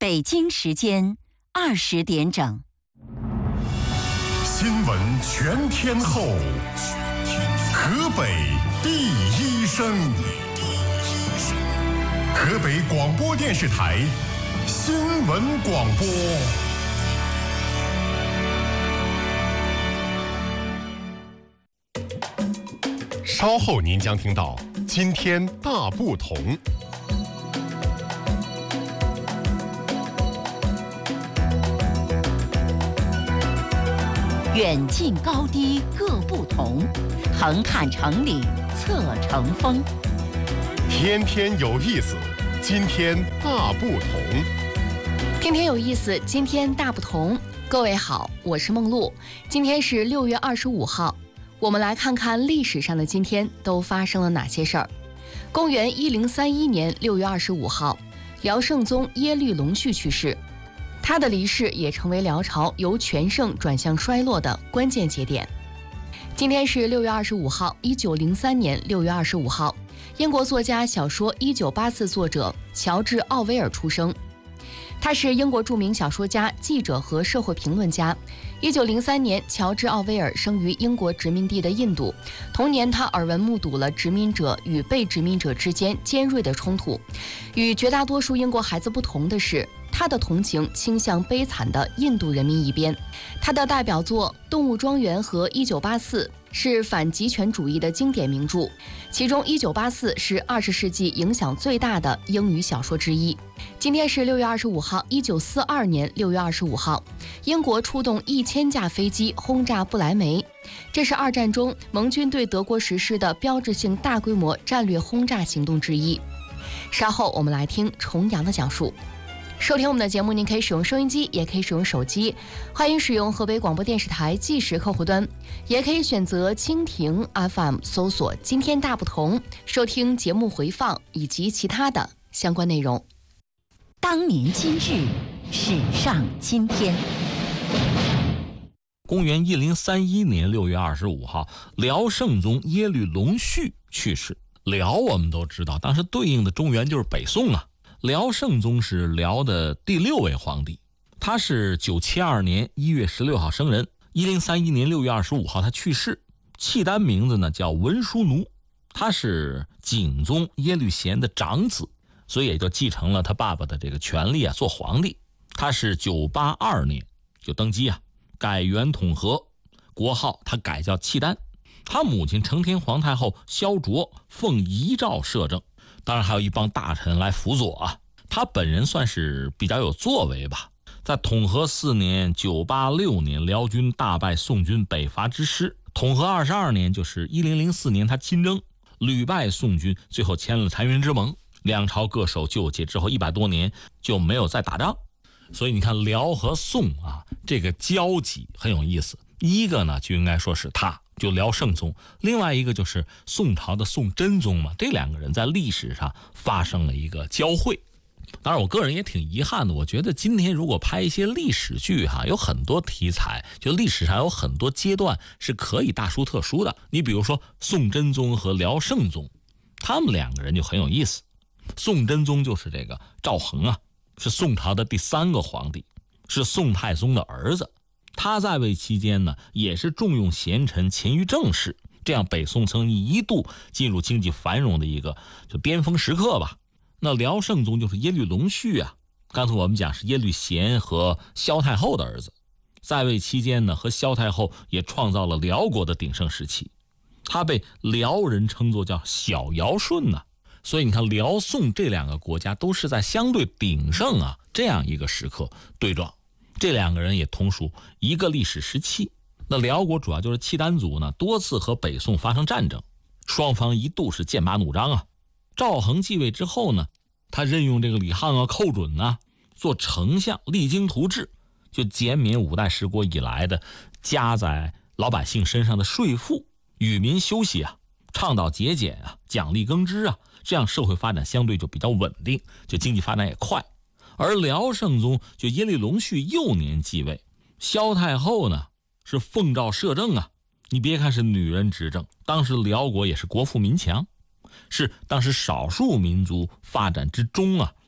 北京时间20点整。 新闻全天候，河北第一声，河北广播电视台新闻广播。稍后您将听到今天大不同。 远近高低各不同，横看成岭侧成峰。 天天有意思，今天大不同。 天天有意思，今天大不同。各位好，我是梦露。今天是6月25号，我们来看看历史上的今天都发生了哪些事儿。公元1031年6月25号，辽圣宗耶律隆绪去世。他的离世也成为辽朝由全盛转向衰落的关键节点。今天是6月25号，1903年6月25号，英国作家、小说《1984》作者乔治·奥威尔出生。他是英国著名小说家、记者和社会评论家。1903年，乔治·奥威尔生于英国殖民地的印度。同年，他耳闻目睹了殖民者与被殖民者之间尖锐的冲突。与绝大多数英国孩子不同的是，他的同情倾向悲惨的印度人民一边。他的代表作《动物庄园》和《1984》是反极权主义的经典名著，其中《1984》是20世纪影响最大的英语小说之一。今天是6月25号，1942年6月25号，英国出动1000架飞机轰炸不来梅，这是二战中盟军对德国实施的标志性大规模战略轰炸行动之一。稍后我们来听重阳的讲述。收听我们的节目，您可以使用收音机，也可以使用手机，欢迎使用河北广播电视台计时客户端，也可以选择蜻蜓 FM 搜索今天大不同，收听节目回放以及其他的相关内容。 当年今日，史上今天。 公元1031年6月25号，辽圣宗耶律隆绪去世。辽我们都知道，当时对应的中原就是北宋啊。辽圣宗是辽的第6位皇帝，他是972年1月16号生人，1031年6月25号他去世。契丹名字呢叫文殊奴，他是景宗耶律贤的长子，所以也就继承了他爸爸的这个权利啊，做皇帝。他是982年就登基啊，改元统和，国号他改叫契丹。他母亲承天皇太后萧卓奉遗诏摄政，当然还有一帮大臣来辅佐啊。他本人算是比较有作为吧。在统和4年986年，辽军大败宋军北伐之师。统和22年，就是1004年，他亲征，屡败宋军，最后签了澶渊之盟。两朝各守旧界之后100多年就没有再打仗。所以你看辽和宋啊，这个交集很有意思。一个呢就应该说是他，就辽圣宗，另外一个就是宋朝的宋真宗嘛，这两个人在历史上发生了一个交汇。当然我个人也挺遗憾的，我觉得今天如果拍一些历史剧有很多题材，就历史上有很多阶段是可以大书特书的。你比如说宋真宗和辽圣宗，他们两个人就很有意思。宋真宗就是这个赵恒啊，是宋朝的第3个皇帝，是宋太宗的儿子。他在位期间呢，也是重用贤臣，勤于政事，这样北宋曾一度进入经济繁荣的一个就巅峰时刻吧。那辽圣宗就是耶律隆绪啊，刚才我们讲是耶律贤和萧太后的儿子，在位期间呢，和萧太后也创造了辽国的鼎盛时期。他被辽人称作叫小尧舜啊，所以你看辽宋这两个国家都是在相对鼎盛啊这样一个时刻对撞。这两个人也同属一个历史时期。那辽国主要就是契丹族呢，多次和北宋发生战争，双方一度是剑拔弩张啊。赵恒继位之后呢，他任用这个李沆啊、寇准啊做丞相，励精图治，就减免5代十国以来的加在老百姓身上的税赋，与民休息啊，倡导节俭啊，奖励耕织啊，这样社会发展相对就比较稳定，就经济发展也快。而辽圣宗就耶律隆绪幼年继位，萧太后呢是奉诏摄政啊。你别看是女人执政，当时辽国也是国富民强，是当时少数民族发展之中啊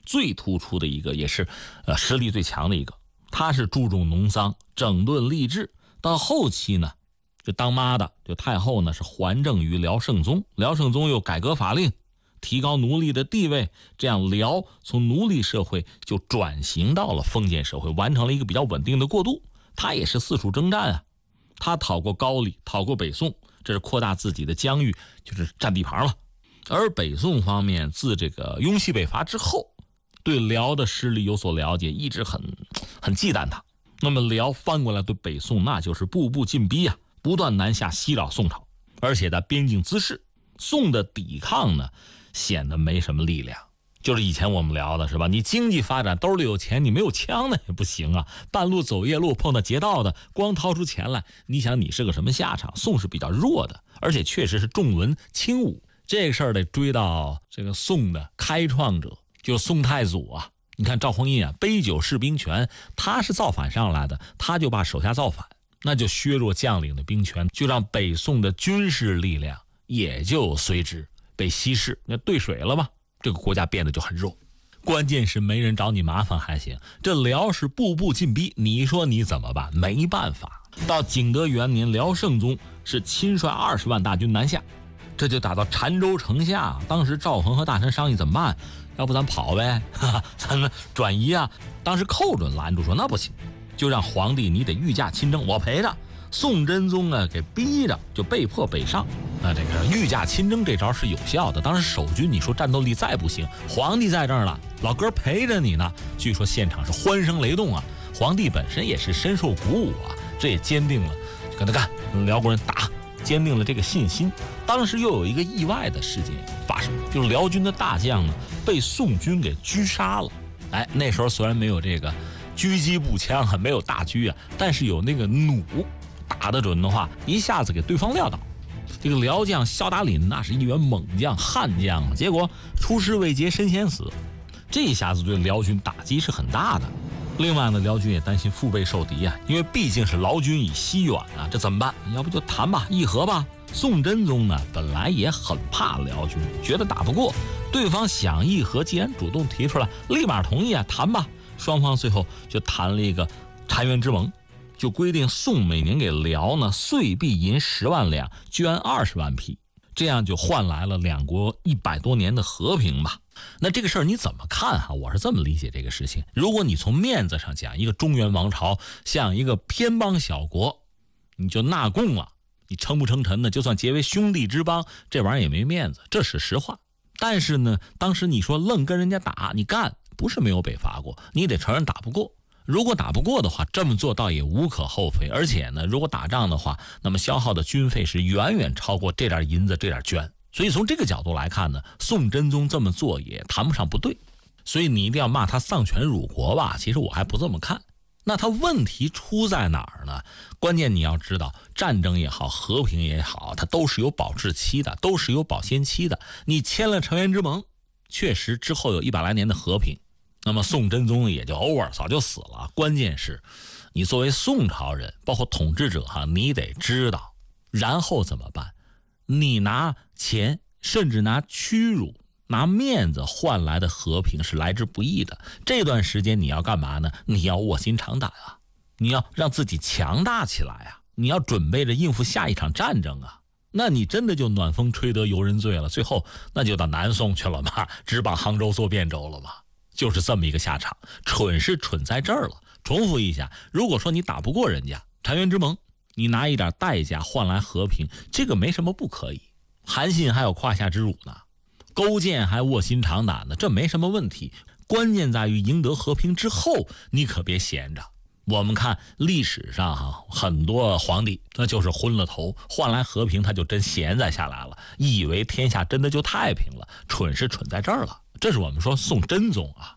最突出的一个，也是实力最强的一个。他是注重农桑，整顿吏治。到后期呢，就当妈的就太后呢是还政于辽圣宗，辽圣宗又改革法令，提高奴隶的地位，这样辽从奴隶社会就转型到了封建社会，完成了一个比较稳定的过渡。他也是四处征战啊，他讨过高丽，讨过北宋，这是扩大自己的疆域，就是占地盘了。而北宋方面自这个雍西北伐之后，对辽的势力有所了解，一直很忌惮他。那么辽翻过来对北宋那就是步步进逼啊，不断南下袭扰宋朝，而且在边境滋事，宋的抵抗呢显得没什么力量。就是以前我们聊的是吧，你经济发展兜里有钱，你没有枪那也不行啊，半路走夜路碰到劫道的，光掏出钱来，你想你是个什么下场？宋是比较弱的，而且确实是重文轻武。这个事儿得追到这个宋的开创者，就是宋太祖啊。你看赵匡胤啊，杯酒释兵权，他是造反上来的，他就把手下造反，那就削弱将领的兵权，就让北宋的军事力量也就随之被稀释，那兑水了吧，这个国家变得就很弱。关键是没人找你麻烦还行，这辽是步步进逼，你说你怎么办？没办法。到景德元年，辽圣宗是亲率20万大军南下，这就打到澶州城下。当时赵恒和大臣商议怎么办，要不咱跑呗，咱们转移啊。当时寇准拦住说那不行，就让皇帝你得御驾亲征，我陪着。宋真宗呢给逼着，就被迫北上。那这个御驾亲征这招是有效的。当时守军你说战斗力再不行，皇帝在这儿了，老哥陪着你呢。据说现场是欢声雷动啊，皇帝本身也是深受鼓舞啊，这也坚定了就跟他干，辽国人打，坚定了这个信心。当时又有一个意外的事件发生，就是辽军的大将呢被宋军给狙杀了。哎，那时候虽然没有这个狙击步枪啊，没有大狙啊，但是有那个弩，打得准的话，一下子给对方撂倒。这个辽将萧达林那是一员猛将悍将，结果出师未捷身先死，这一下子对辽军打击是很大的。另外呢，辽军也担心腹背受敌啊，因为毕竟是劳军以西远啊，这怎么办？要不就谈吧，议和吧。宋真宗呢本来也很怕辽军，觉得打不过，对方想议和，既然主动提出来，立马同意啊，谈吧。双方最后就谈了一个澶渊之盟，就规定宋每年给辽呢岁币银10万两，绢20万匹，这样就换来了两国100多年的和平吧。那这个事儿你怎么看哈？我是这么理解这个事情。如果你从面子上讲，一个中原王朝像一个偏邦小国，你就纳贡了，你称不称臣呢？就算结为兄弟之邦，这玩意儿也没面子，这是实话。但是呢，当时你说愣跟人家打，你干不是没有北伐过，你得承认打不过。如果打不过的话，这么做倒也无可厚非。而且呢，如果打仗的话，那么消耗的军费是远远超过这点银子这点绢。所以从这个角度来看呢，宋真宗这么做也谈不上不对。所以你一定要骂他丧权辱国吧，其实我还不这么看。那他问题出在哪儿呢？关键你要知道，战争也好，和平也好，它都是有保质期的，都是有保鲜期的。你签了澶渊之盟，确实之后有100来年的和平，那么宋真宗也就 over， 早就死了。关键是你作为宋朝人，包括统治者哈，你得知道然后怎么办。你拿钱甚至拿屈辱拿面子换来的和平是来之不易的。这段时间你要干嘛呢？你要卧薪尝胆啊，你要让自己强大起来啊，你要准备着应付下一场战争啊。那你真的就暖风吹得游人醉了，最后那就到南宋去了嘛，只把杭州做汴州了嘛，就是这么一个下场。蠢是蠢在这儿了。重复一下，如果说你打不过人家澶渊之盟，你拿一点代价换来和平，这个没什么不可以。韩信还有胯下之辱呢，勾践还卧薪尝胆呢，这没什么问题。关键在于赢得和平之后，你可别闲着。我们看历史上很多皇帝那就是昏了头，换来和平他就真闲在下来了，以为天下真的就太平了。蠢是蠢在这儿了。这是我们说宋真宗啊。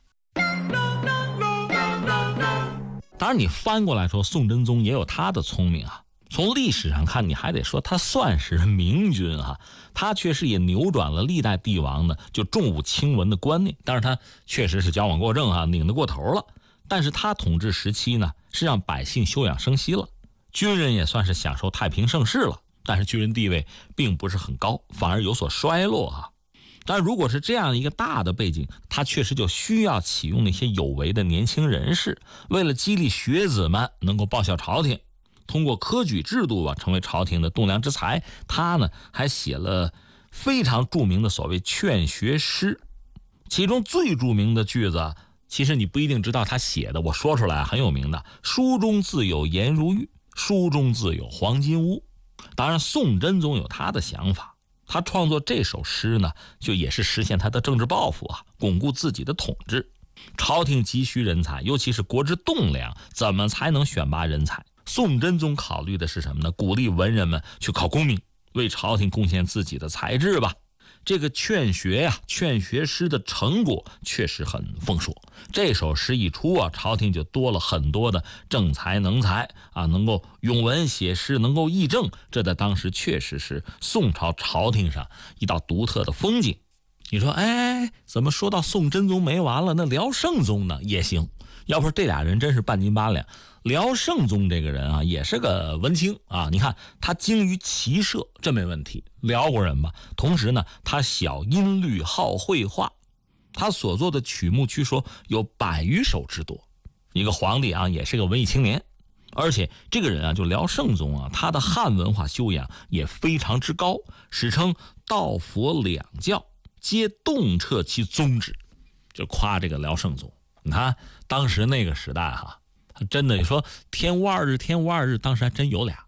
当然你翻过来说，宋真宗也有他的聪明啊。从历史上看，你还得说他算是明君啊，他确实也扭转了历代帝王的就重武轻文的观念。但是他确实是矫枉过正啊，拧得过头了。但是他统治时期呢，是让百姓休养生息了，军人也算是享受太平盛世了。但是军人地位并不是很高，反而有所衰落啊。 但如果是这样一个大的背景，他确实就需要启用那些有为的年轻人士，为了激励学子们能够报效朝廷，通过科举制度成为朝廷的栋梁之才。他呢还写了非常著名的所谓劝学诗，其中最著名的句子，其实你不一定知道他写的，我说出来很有名的，书中自有颜如玉，书中自有黄金屋。当然宋真宗有他的想法，他创作这首诗呢，就也是实现他的政治抱负巩固自己的统治。朝廷急需人才，尤其是国之栋梁，怎么才能选拔人才？宋真宗考虑的是什么呢？鼓励文人们去考功名，为朝廷贡献自己的才智吧。这个劝学劝学诗的成果确实很丰硕。这首诗一出朝廷就多了很多的正才能才能够咏文写诗，能够议政，这在当时确实是宋朝朝廷上一道独特的风景。你说，怎么说到宋真宗没完了？那辽圣宗呢也行，要不是这俩人真是半斤八两。辽圣宗这个人也是个文青你看他精于骑射，这没问题，辽国人吧。同时呢，他晓音律，好绘画，他所做的曲目据说有100余首之多。一个皇帝也是个文艺青年，而且这个人就辽圣宗他的汉文化修养也非常之高，史称道佛两教皆洞彻其宗旨，就夸这个辽圣宗。你看当时那个时代真的，你说天无二日，天无二日，当时还真有俩。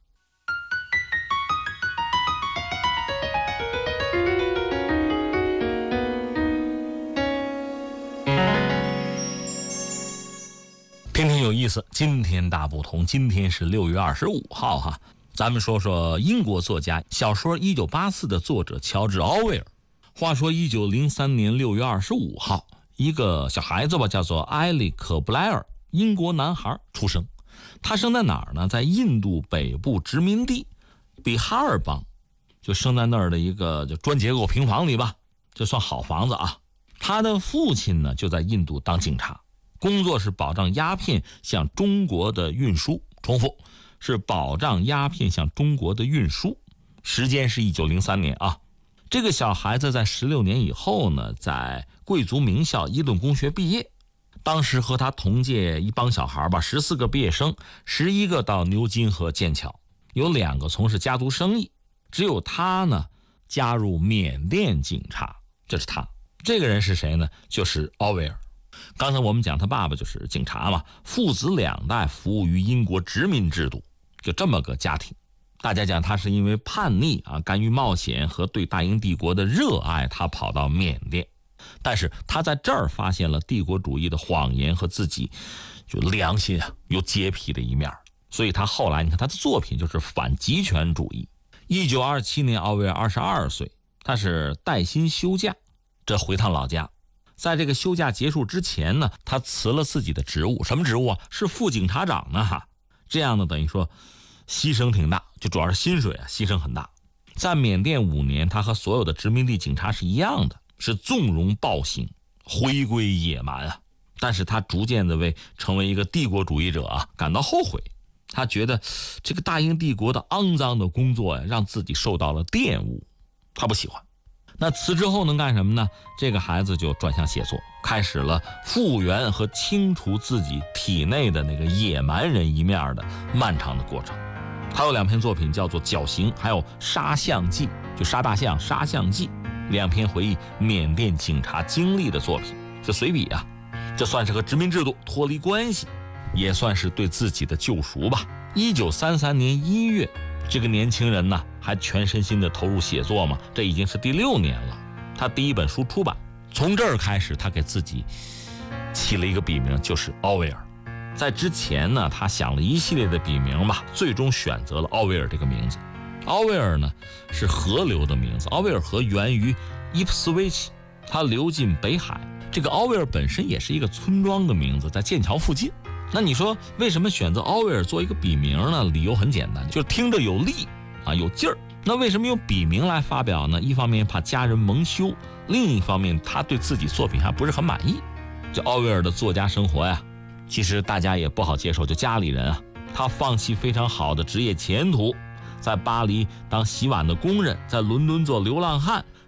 天天有意思，今天大不同。今天是6月25号咱们说说英国作家小说《1984》的作者乔治·奥威尔。话说1903年6月25号，一个小孩子叫做埃里克·布莱尔，英国男孩出生。他生在哪儿呢？在印度北部殖民地比哈尔邦，就生在那儿的一个就砖结构平房里吧，这算好房子他的父亲呢就在印度当警察，工作是保障鸦片向中国的运输。重复，是保障鸦片向中国的运输。时间是1903年这个小孩子在16年以后呢，在贵族名校伊顿公学毕业。当时和他同届一帮小孩14个毕业生，11个到牛津和剑桥，有2个从事家族生意，只有他呢加入缅甸警察。这是他。这个人是谁呢？就是奥威尔。刚才我们讲他爸爸就是警察嘛，父子2代服务于英国殖民制度，就这么个家庭。大家讲他是因为叛逆甘于冒险和对大英帝国的热爱，他跑到缅甸。但是他在这儿发现了帝国主义的谎言和自己就良心有洁癖的一面，所以他后来你看他的作品就是反极权主义。1927年奥威尔22岁，他是带薪休假，这回趟老家。在这个休假结束之前呢，他辞了自己的职务。什么职务是副警察长呢这样呢等于说牺牲挺大，就主要是薪水牺牲很大。在缅甸5年，他和所有的殖民地警察是一样的，是纵容暴行，回归野蛮但是他逐渐的为成为一个帝国主义者感到后悔。他觉得这个大英帝国的肮脏的工作让自己受到了玷污，他不喜欢。那辞职后能干什么呢？这个孩子就转向写作，开始了复原和清除自己体内的那个野蛮人一面的漫长的过程。他有2篇作品叫做《绞刑》还有《杀象记》，就杀大象杀象记，2篇回忆缅甸警察经历的作品，是随笔这算是和殖民制度脱离关系，也算是对自己的救赎吧。1933年1月，这个年轻人呢还全身心的投入写作嘛，这已经是第6年了。他第1本书出版，从这儿开始他给自己起了一个笔名，就是奥威尔。在之前呢，他想了一系列的笔名吧，最终选择了奥威尔这个名字。奥威尔呢是河流的名字，奥威尔河源于伊普斯维奇，它流进北海。这个奥威尔本身也是一个村庄的名字，在剑桥附近。那你说为什么选择奥威尔做一个笔名呢？理由很简单，就是听着有力有劲儿。那为什么用笔名来发表呢？一方面怕家人蒙羞，另一方面他对自己作品还不是很满意。这奥威尔的作家生活其实大家也不好接受。就家里人他放弃非常好的职业前途，在巴黎当洗碗的工人，在伦敦做流浪汉，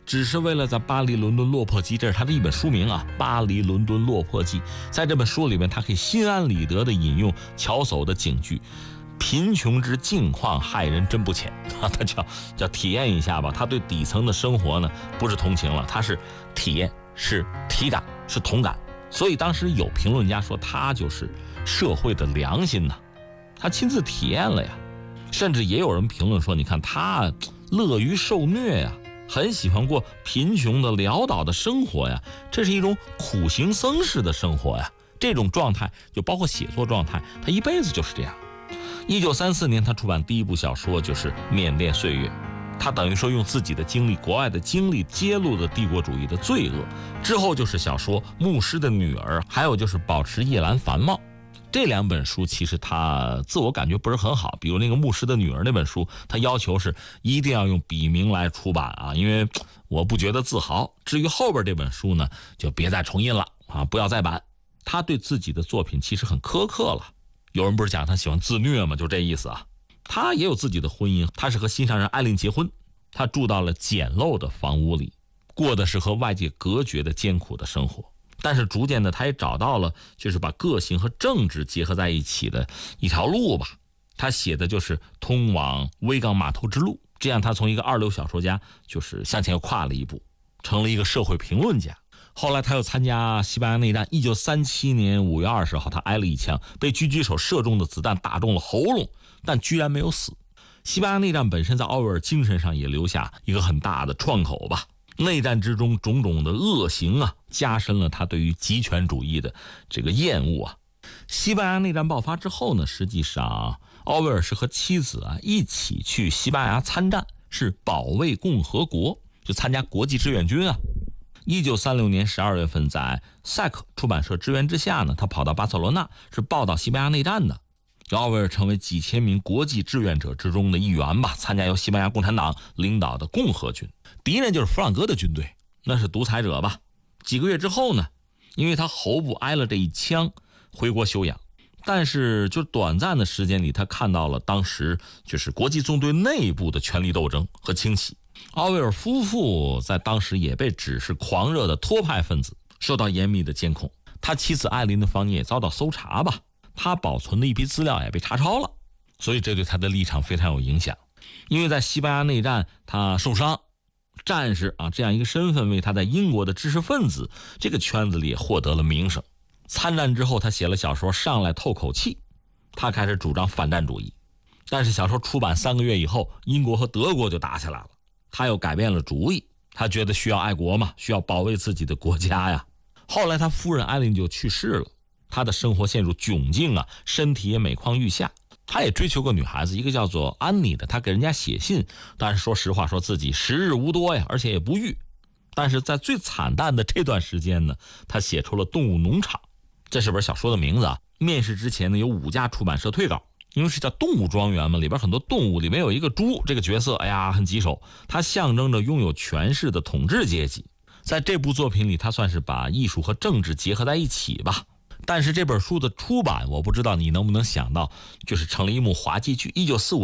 只是为了在巴黎伦敦落魄记，这是他的一本书名啊，巴黎伦敦落魄记。在这本书里面，他可以心安理得地引用乔叟的警句，贫穷之境况害人真不浅啊，他叫体验一下吧。他对底层的生活呢，不是同情了，他是体验，是体感，是同感。所以当时有评论家说他就是社会的良心呐，他亲自体验了呀。甚至也有人评论说，你看他乐于受虐呀，很喜欢过贫穷的潦倒的生活呀，这是一种苦行僧式的生活呀。这种状态就包括写作状态，他一辈子就是这样。1934年他出版第一部小说就是《缅甸岁月》，他等于说用自己的经历，国外的经历揭露了帝国主义的罪恶。之后就是小说《牧师的女儿》，还有就是《保持夜兰繁茂》。这两本书其实他自我感觉不是很好，比如那个《牧师的女儿》那本书，他要求是一定要用笔名来出版啊，因为我不觉得自豪。至于后边这本书呢，就别再重印了啊，不要再版。他对自己的作品其实很苛刻了。有人不是讲他喜欢自虐吗？就这意思啊。他也有自己的婚姻，他是和心上人艾琳结婚，他住到了简陋的房屋里，过的是和外界隔绝的艰苦的生活。但是逐渐的他也找到了就是把个性和政治结合在一起的一条路吧。他写的就是通往威港码头之路，这样他从一个二流小说家就是向前又跨了一步，成了一个社会评论家。后来他又参加西班牙内战，1937年5月20号他挨了一枪，被狙击手射中的子弹打中了喉咙，但居然没有死。西班牙内战本身在奥威尔精神上也留下一个很大的创口吧。内战之中种种的恶行啊，加深了他对于极权主义的这个厌恶啊。西班牙内战爆发之后呢，实际上奥威尔是和妻子啊一起去西班牙参战，是保卫共和国，就参加国际志愿军啊。1936年12月份，在赛克出版社支援之下呢，他跑到巴塞罗那，是报道西班牙内战的。奥威尔成为几千名国际志愿者之中的一员吧，参加由西班牙共产党领导的共和军，敌人就是弗朗哥的军队，那是独裁者吧。几个月之后呢，因为他喉部挨了这一枪，回国休养。但是就短暂的时间里，他看到了当时就是国际纵队内部的权力斗争和清洗。奥威尔夫妇在当时也被指是狂热的托派分子，受到严密的监控。他妻子艾琳的房间也遭到搜查吧，他保存的一批资料也被查抄了，所以这对他的立场非常有影响。因为在西班牙内战他受伤，战士啊这样一个身份为他在英国的知识分子这个圈子里也获得了名声。参战之后他写了小说《上来透口气》，他开始主张反战主义。但是小说出版3个月以后，英国和德国就打起来了，他又改变了主意，他觉得需要爱国嘛，需要保卫自己的国家呀。后来他夫人艾琳就去世了，他的生活陷入窘境啊，身体也每况愈下。他也追求个女孩子，一个叫做安妮的，他给人家写信，但是说实话说自己时日无多呀，而且也不育。但是在最惨淡的这段时间呢，他写出了《动物农场》，这是本小说的名字啊。面试之前呢，有5家出版社退稿，因为是叫动物庄园嘛，里边很多动物，里面有一个猪，这个角色哎呀很棘手，它象征着拥有权势的统治阶级。在这部作品里，他算是把艺术和政治结合在一起吧。但是这本书的出版，我不知道你能不能想到，就是成了一幕滑稽剧。1945